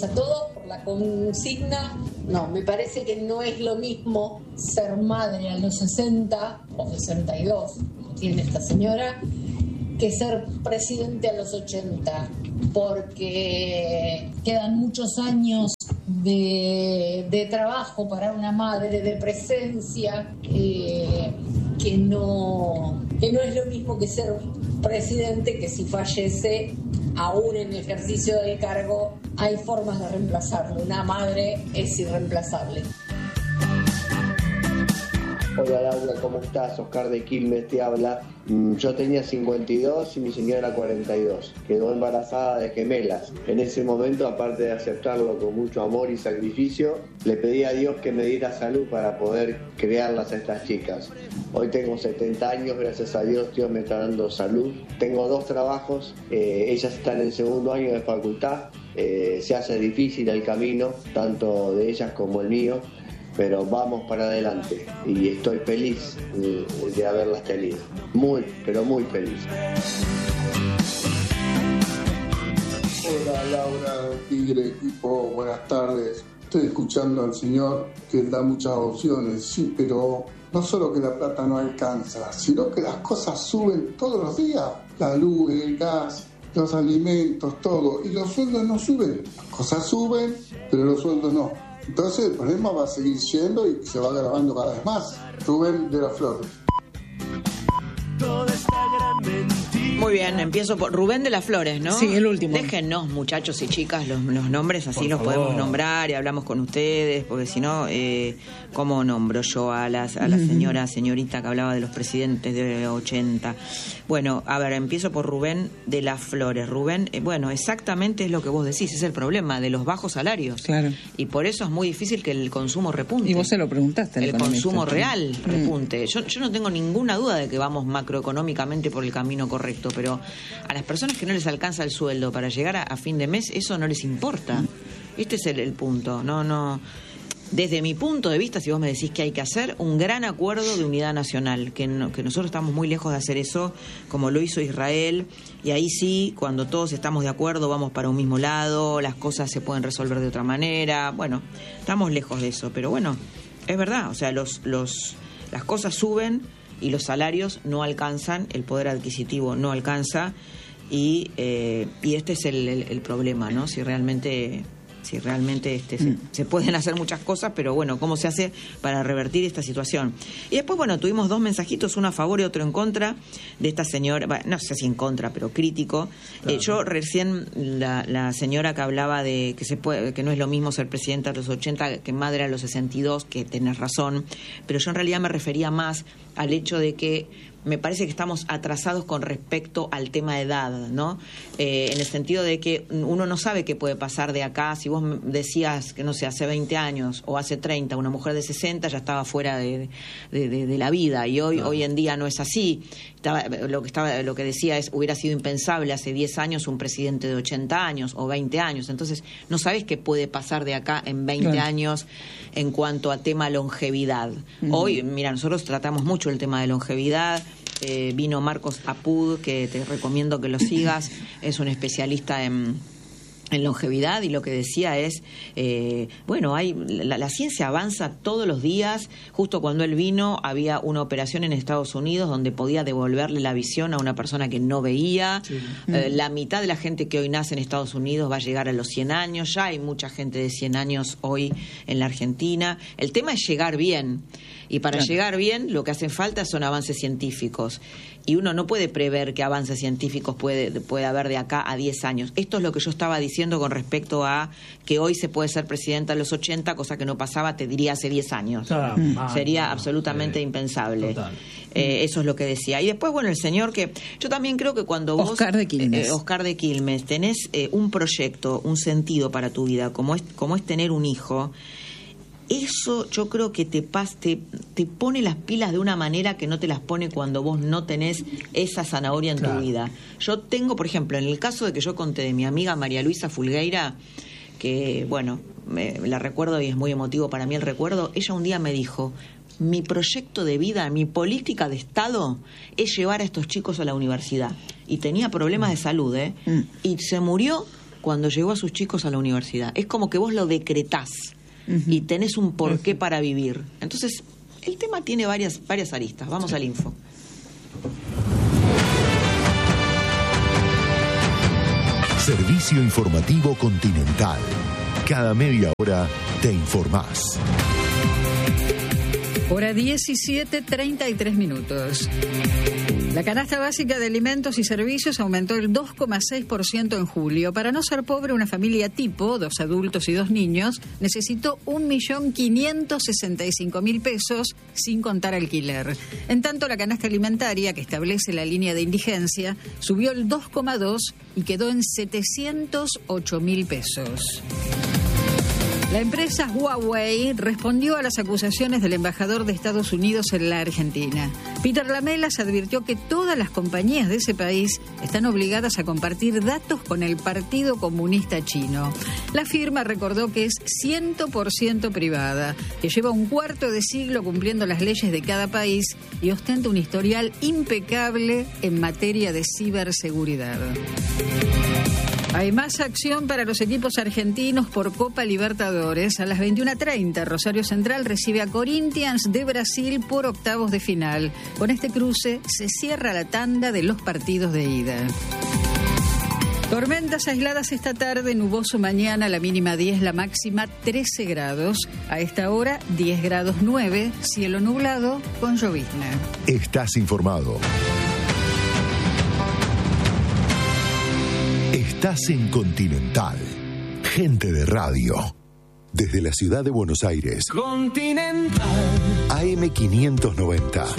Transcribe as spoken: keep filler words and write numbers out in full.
A todos por la consigna. No, me parece que no es lo mismo ser madre a los sesenta o sesenta y dos, como tiene esta señora, que ser presidente a los ochenta, porque quedan muchos años de, de trabajo para una madre, de presencia, eh, que no, que no es lo mismo que ser presidente, que si fallece, aún en ejercicio del cargo, hay formas de reemplazarlo. Una madre es irreemplazable. Hola Laura, ¿cómo estás? Oscar de Quilmes te habla. Yo tenía cincuenta y dos y mi señora cuarenta y dos. Quedó embarazada de gemelas. En ese momento, aparte de aceptarlo con mucho amor y sacrificio, le pedí a Dios que me diera salud para poder criarlas a estas chicas. Hoy tengo setenta años, gracias a Dios, Dios me está dando salud. Tengo dos trabajos, eh, ellas están en segundo año de facultad. Eh, se hace difícil el camino, tanto de ellas como el mío, pero vamos para adelante y estoy feliz de, de haberlas tenido. Muy, pero muy feliz. Hola Laura, Tigre, equipo, buenas tardes. Estoy escuchando al señor que da muchas opciones, sí, pero no solo que la plata no alcanza, sino que las cosas suben todos los días. La luz, el gas, los alimentos, todo. Y los sueldos no suben. Las cosas suben, pero los sueldos no. Entonces el problema va a seguir siendo y se va agravando cada vez más. Rubén de las Flores. Muy bien, empiezo por Rubén de las Flores, ¿no? Sí, el último. Déjennos, muchachos y chicas, los, los nombres, así por los favor. podemos nombrar y hablamos con ustedes, porque si no, eh, ¿cómo nombro yo a, las, a la señora, señorita que hablaba de los presidentes de ochenta? Bueno, a ver, empiezo por Rubén de las Flores. Rubén, eh, bueno, exactamente es lo que vos decís, es el problema de los bajos salarios. Claro. Y por eso es muy difícil que el consumo repunte. Y vos se lo preguntaste al El economista. consumo real Mm. repunte. Yo, yo no tengo ninguna duda de que vamos macroeconómicamente por el camino correcto, pero a las personas que no les alcanza el sueldo para llegar a, a fin de mes, eso no les importa. Este es el, el punto. No, no. Desde mi punto de vista, si vos me decís que hay que hacer un gran acuerdo de unidad nacional, que, no, que nosotros estamos muy lejos de hacer eso, como lo hizo Israel, y ahí sí, cuando todos estamos de acuerdo, vamos para un mismo lado, las cosas se pueden resolver de otra manera. Bueno, estamos lejos de eso, pero bueno, es verdad, o sea, los, los, las cosas suben y los salarios no alcanzan, el poder adquisitivo no alcanza, y, eh, y este es el, el, el problema, ¿no? Si realmente... si realmente este, se, se pueden hacer muchas cosas, pero bueno, ¿cómo se hace para revertir esta situación? Y después, bueno, tuvimos dos mensajitos, uno a favor y otro en contra de esta señora, bueno, no sé si en contra, pero crítico. Claro. Eh, yo recién, la, la señora que hablaba de que se puede, que no es lo mismo ser presidenta a los ochenta que madre a los sesenta y dos, que tenés razón, pero yo en realidad me refería más al hecho de que me parece que estamos atrasados con respecto al tema de edad, ¿no? Eh, en el sentido de que uno no sabe qué puede pasar de acá. Si vos decías que, no sé, hace veinte años o hace treinta, una mujer de sesenta ya estaba fuera de, de, de, de la vida, y hoy, claro. hoy en día no es así. Estaba, lo que estaba, lo que decía es, hubiera sido impensable hace diez años un presidente de ochenta años o veinte años. Entonces, no sabés qué puede pasar de acá en veinte claro. años en cuanto a tema longevidad. Uh-huh. Hoy, mira, nosotros tratamos mucho el tema de longevidad. Eh, vino Marcos Apud, que te recomiendo que lo sigas, es un especialista en, en longevidad, y lo que decía es, eh, bueno, hay la, la ciencia avanza todos los días. Justo cuando él vino había una operación en Estados Unidos donde podía devolverle la visión a una persona que no veía. Sí. Eh, la mitad de la gente que hoy nace en Estados Unidos va a llegar a los cien años, ya hay mucha gente de cien años hoy en la Argentina. El tema es llegar bien. Y para claro. llegar bien, lo que hace falta son avances científicos. Y uno no puede prever qué avances científicos puede, puede haber de acá a diez años. Esto es lo que yo estaba diciendo con respecto a que hoy se puede ser presidenta a los ochenta, cosa que no pasaba, te diría, hace diez años. Ah, mm. Sería no, absolutamente eh, impensable. Eh, eso es lo que decía. Y después, bueno, el señor que... Yo también creo que cuando vos... Oscar de Quilmes. Eh, Oscar de Quilmes, tenés eh, un proyecto, un sentido para tu vida, como es, como es tener un hijo... Eso yo creo que te, te, te pone las pilas de una manera que no te las pone cuando vos no tenés esa zanahoria en claro. tu vida. Yo tengo, por ejemplo, en el caso de que yo conté de mi amiga María Luisa Fulgueira, que, bueno, me, la recuerdo y es muy emotivo para mí el recuerdo, ella un día me dijo, mi proyecto de vida, mi política de Estado es llevar a estos chicos a la universidad. Y tenía problemas de salud, ¿eh? Mm. Y se murió cuando llevó a sus chicos a la universidad. Es como que vos lo decretás uh-huh. y tenés un porqué uh-huh. para vivir. Entonces, el tema tiene varias, varias aristas. Vamos al info. Servicio Informativo Continental. Cada media hora te informás. Hora diecisiete, treinta y tres minutos. La canasta básica de alimentos y servicios aumentó el dos coma seis por ciento en julio. Para no ser pobre, una familia tipo, dos adultos y dos niños, necesitó un millón quinientos sesenta y cinco mil pesos sin contar alquiler. En tanto, la canasta alimentaria, que establece la línea de indigencia, subió el dos coma dos y quedó en setecientos ocho mil pesos. La empresa Huawei respondió a las acusaciones del embajador de Estados Unidos en la Argentina. Peter Lamelas advirtió que todas las compañías de ese país están obligadas a compartir datos con el Partido Comunista Chino. La firma recordó que es cien por ciento privada, que lleva un cuarto de siglo cumpliendo las leyes de cada país y ostenta un historial impecable en materia de ciberseguridad. Hay más acción para los equipos argentinos por Copa Libertadores. A las veintiuna treinta, Rosario Central recibe a Corinthians de Brasil por octavos de final. Con este cruce se cierra la tanda de los partidos de ida. Tormentas aisladas esta tarde, nuboso mañana, la mínima diez, la máxima trece grados. A esta hora, diez grados nueve, cielo nublado con llovizna. Estás informado. Estás en Continental. Gente de radio. Desde la ciudad de Buenos Aires. Continental. A M quinientos noventa.